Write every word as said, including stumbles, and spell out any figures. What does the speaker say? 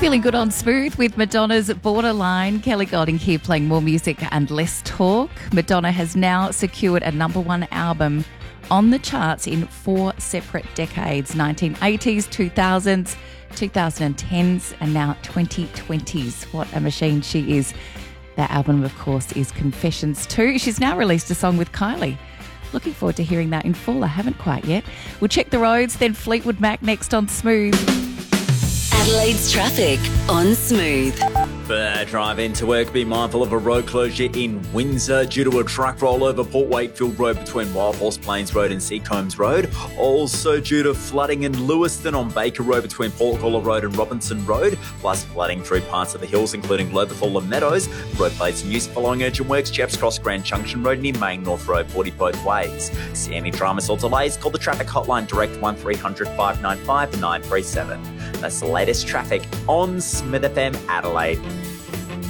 Feeling good on Smooth with Madonna's Borderline. Kelly Golding here playing more music and less talk. Madonna has now secured a number one album on the charts in four separate decades, nineteen eighties, two thousands, twenty tens and now twenty twenties. What a machine she is. That album, of course, is Confessions two. She's now released a song with Kylie. Looking forward to hearing that in full. I haven't quite yet. We'll check the roads, then Fleetwood Mac next on Smooth. Adelaide's traffic on Smooth. For drive into work, be mindful of a road closure in Windsor due to a truck roll over Port Wakefield Road between Wild Horse Plains Road and Seacombs Road. Also due to flooding in Lewiston on Baker Road between Portcola Road and Robinson Road, plus flooding through parts of the hills including Lobethal and Meadows. Road plates in use following urgent works, Chaps Cross Grand Junction Road near Main North Road, forty both ways. See any dramas or delays, call the traffic hotline direct one three hundred, five nine five, nine three seven. That's the latest traffic on Smith F M Adelaide.